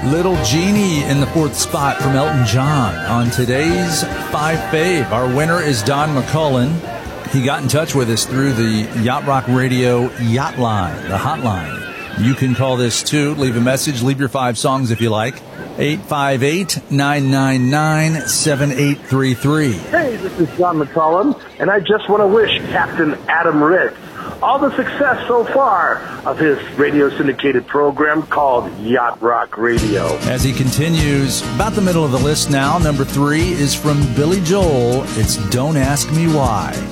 Little Genie in the 4th spot from Elton John. On today's 5 Fave, our winner is Don McCullen. He got in touch with us through the Yacht Rock Radio Yacht Line, the hotline. You can call this too. Leave a message. Leave your 5 songs if you like. 858-999-7833. Hey, this is John McCollum, and I just want to wish Captain Adam Ritz all the success so far of his radio syndicated program called Yacht Rock Radio. As he continues, about the middle of the list now, number 3 is from Billy Joel. It's Don't Ask Me Why.